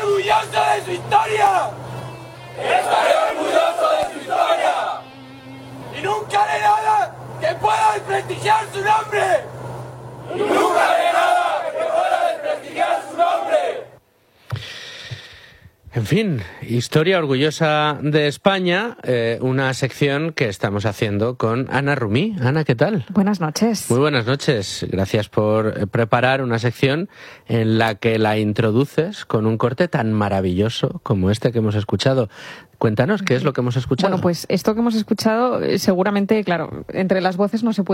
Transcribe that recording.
orgulloso de su historia. Estaré orgulloso de su historia. Y nunca haré nada que pueda desprestigiar su nombre. Y nunca haré nada que pueda desprestigiar su nombre. En fin, Historia Orgullosa de España, una sección que estamos haciendo con Ana Rumí. Ana, ¿qué tal? Buenas noches. Muy buenas noches. Gracias por preparar una sección en la que la introduces con un corte tan maravilloso como este que hemos escuchado. Cuéntanos, ¿qué es lo que hemos escuchado? Bueno, pues esto que hemos escuchado, seguramente, claro, entre las voces no se puede